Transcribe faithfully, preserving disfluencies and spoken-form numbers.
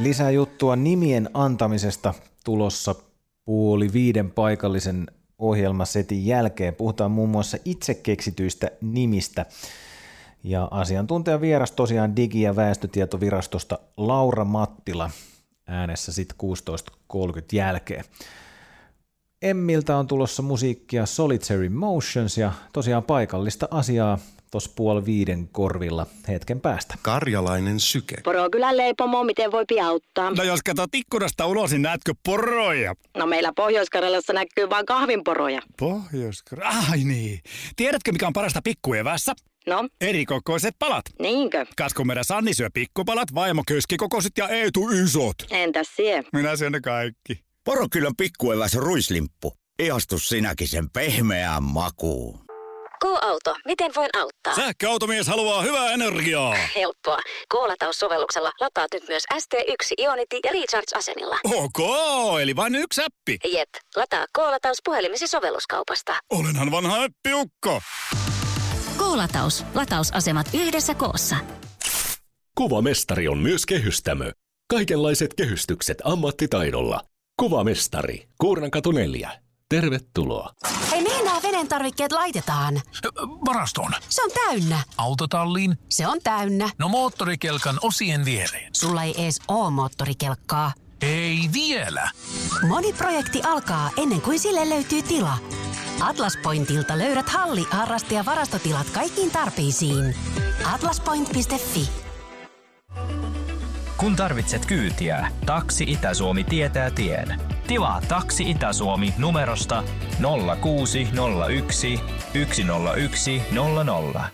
Lisää juttua nimien antamisesta tulossa puoli viiden paikallisen ohjelmasetin jälkeen. Puhutaan muun muassa itse keksityistä nimistä. Ja asiantuntija vieras tosiaan Digi- ja väestötietovirastosta Laura Mattila äänessä sitten kuusitoista kolmekymmentä jälkeen. Emmiltä on tulossa musiikkia Solitary Motions ja tosiaan paikallista asiaa tuossa puoli viiden korvilla hetken päästä. Karjalainen syke. Porokylän leipomo, miten voi auttaa? No jos katsot ikkunasta ulos, niin näetkö poroja? No meillä Pohjois-Karjalassa näkyy vain kahvinporoja. Pohjois-Karjalassa? Ai niin. Tiedätkö mikä on parasta pikkuevässä? No? Erikokoiset palat. Niinkö? Kas kun meidän Sanni syö pikkupalat, vaimo keskikokoiset ja Eetu isot. Entäs sie? Minä syön ne kaikki. Porokylän pikkueväs ruislimppu. Ihastu sinäkin sen pehmeään makuun. K-auto, miten voin auttaa? Sähköautomies haluaa hyvää energiaa. Helppoa. K-lataussovelluksella lataat nyt myös S T yksi Ionity ja Recharge-asemilla. Ok, eli vain yksi appi. Jep, lataa K-lataus puhelimesi sovelluskaupasta. Olenhan vanha appiukko. K-lataus. Latausasemat yhdessä koossa. Kuvamestari on myös kehystämö. Kaikenlaiset kehystykset ammattitaidolla. Kuvamestari. Kuurnankatu neljä. Tervetuloa. Hei, mihin nämä veden tarvikkeet laitetaan? Varastoon. Se on täynnä. Autotalliin. Se on täynnä. No moottorikelkan osien viereen. Sulla ei ees oo moottorikelkkaa. Ei vielä. Moni projekti alkaa ennen kuin sille löytyy tila. Atlas Pointilta löydät halli-, harraste- ja varastotilat kaikkiin tarpeisiin. atlaspoint piste fi. Kun tarvitset kyytiä, Taksi Itä-Suomi tietää tien. Tilaa Taksi Itä-Suomi numerosta nolla kuusi nolla yksi yksi nolla yksi nolla nolla.